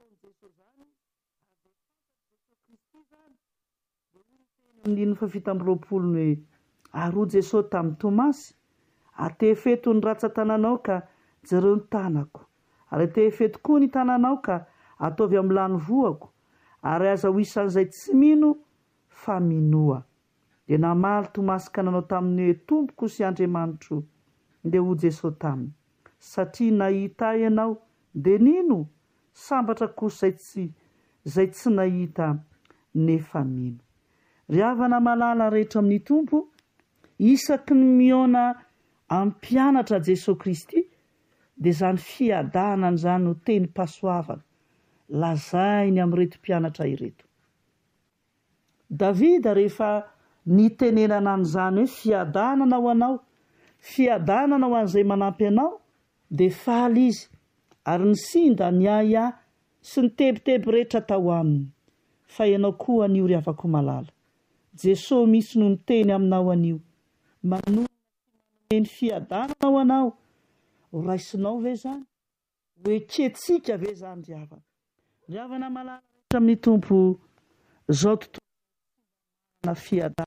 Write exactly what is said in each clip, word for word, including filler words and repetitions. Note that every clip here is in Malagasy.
nataon'i Jesosy zany ary dia fantatry Jesosy Kristy zany dia hoy ny teny amin'iny fa fito amby roapolo ny hoe ary Jesosy tamin'ny Tomasy atefeto ny ratsan-tananao ka jereo ny tanako ary atefeto koa ny tananao ka ataovy amin'ny lany voako ary aza ho isan'izay tsy mino fa minoa. Dia namaly Tomasy ka nanao taminy hoe tompoko sy Andriamanitro. Dia hoy Jesosy taminy satria nahita ianao dia nino sambatra kosa izay tsy izay tsy nahita nefa mino. Ry havana malala rehetra amin'ny tompo, isaky ny miona ampianatra Jesosy Kristy dia zany fiadanany zany no teny pasoavana lazainy amin'ireto mpianatra ireto. Davida rehefa nitenenana an'izany hoe fiadanana ho anao, fiadanana ho an'izay manampy anao, dia faly izy ary ny sinda ny aya sy ny tebiteby rehetra tao aminy. Fa ianao koa anio ry havako malala, Jesosy misy no niteny aminao anio, manona ny fiadanana ho anao. Ho raisinao ve zany? Hoe ketsika ve zany ry havana? Ry havana malala rehetra amin'ny tompo, zao tontolo na fiadanana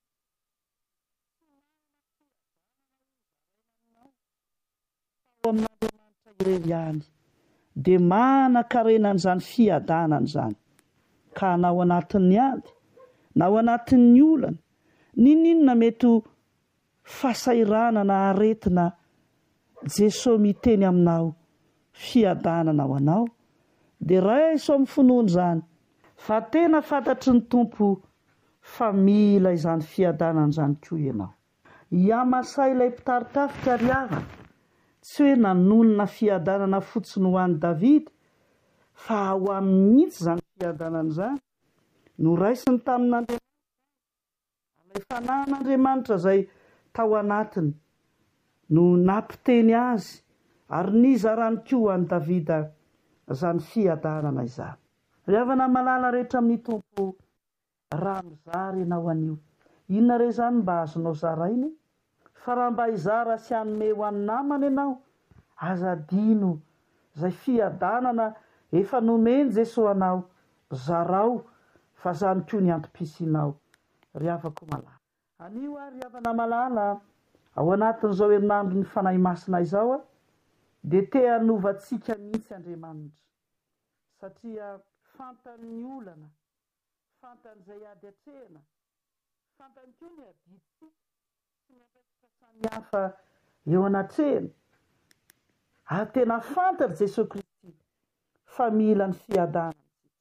ao amin'Andriamanitra irery ihany dia manan-karena an'izany fiadanana zany. Ka na ao anatin'ny ady na ao anatin'ny olana, ninonina mety ho fahasairana na aretina, Jesosy miteny aminao fiadanana ho anao dia raiso amin'ny finoany zany fa tena fantatry ny tompo fa mila izany fiadanana izany koa ianao. Iamasay ilay mpitarikafika ry havana, tsy hoe nanonona fiadanana fotsiny ho an'i Davida fa ho amin'ny mihitsy izany fiadanana izany no raisiny tamin'Andriamanitra. Ilay fanan'Andriamanitra izay tao anatiny no nampiteny azy ary nizarany koa an'i Davida izany fiadanana izany. Ry havana malala rehetra amin'ny tompo, raha mizara ianao anio, inona re zany mba azonao zarainy? Fa raha mba hizara sy hanome ho an'ny namana ianao, aza adino izay fiadanana efa nomeny Jesosy anao, zarao fa zany koa ny antom-pisianao. Ry havako malala, anio ary ry havana malala, ao anatin'izao herinandro ny fanahy masina izao dia te hanovantsika mihitsy Andriamanitra, satria fantan'ny olana, fantan'izay ady atrehana, fantany koa ny aditsika sy ny andraikitra samihafa eo anatrehana, ary tena fantatra Jesosy Kristy fa mila ny fiadanana.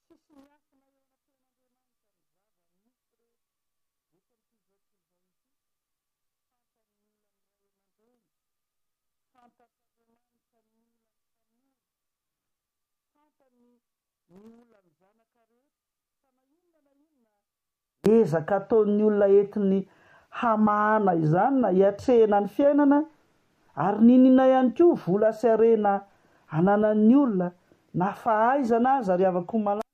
Ezaka ataon'ny olona entiny hamahana izany na hiatrehana ny fiainana, ary ninona ihany koa vola sy harena hananan'ny olona na fahaizana aza ry havako malala.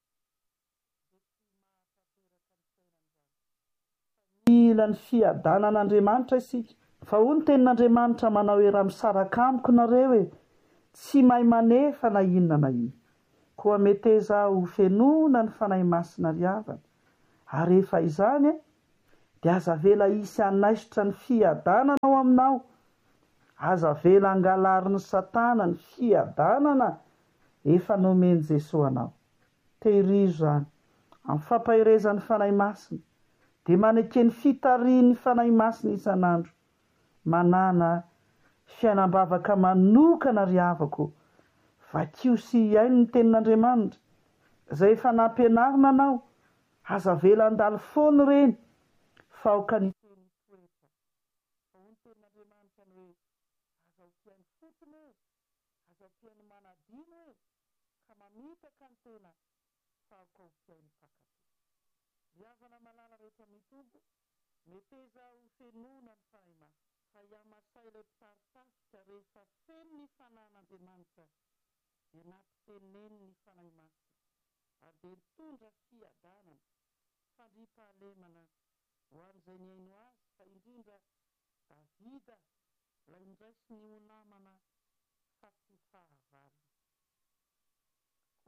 Mila ny fiadanan'Andriamanitra isika, fa hoy ny tenin'Andriamanitra manao hoe raha misaraka amiko nareo hoe tsy mahay manefa na inona na inona, koa mety izaho ho fenona ny fanahy masina ry havana. Ary rehefa izany dia aza vela hisy hanaisitra ny fiadanana ao aminao, aza vela hangalariny Satana ny fiadanana efa nomeny Jesosy anao. Tehirizo zany amin'ny fampahirezan'ny fanahy masina dia manekeny fitarian'ny fanahy masina isan'andro, manana fiainam-bavaka manokana ry havako, vakio sy iaino ny tenin'Andriamanitra izay efa nampianarina anao. Aza vela handalo foana ireny fa aoka ny teny toetra. Fa hoy ny tenin'Andriamanitra hoe aza hopiainy fotony e, aza hopiainy manadino e, ka mamitaka ny tena fa aoka hopiainy fakate. Ry havana malala rehetra mitombo, mety izaho ho fenona ny fanahy masina, fa iamasay ilay mpitarikafika rehefa feno ny fanan'Andriamanitra dia nampiteneny ny fanahy masina ary dia nitondra fiadanana, fandriam-pahalemana ho an'izay niaino azy, fa indrindra Davida ilay niraisy ny ho namana fa tsy fahavalony. Koa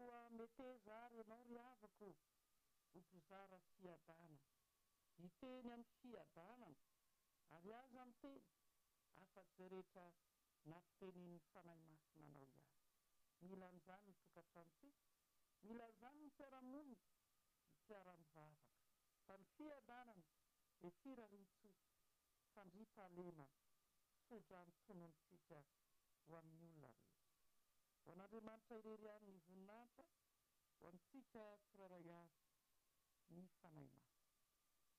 tetezary ianao ry havako ho mpizara fiadana, hiteny amin'ny fiadanana ary aza miteny afa-tsy izay rehetra nampitenenin'ny fanahy masina anao ihany. Mila an'izany ny tokantranontsika, mila an'izany ny fiarahamonina, ny fiaraha-mivavaka, fa ny fiadanana dia firarian-tsoa, fandriampahalemana, fodrantonontsika ho amin'ny olona rehetra. Ho an'Andriamanitra irery ihany ny voninahitra, ho antsika tsiraray avy ny fanahy masina.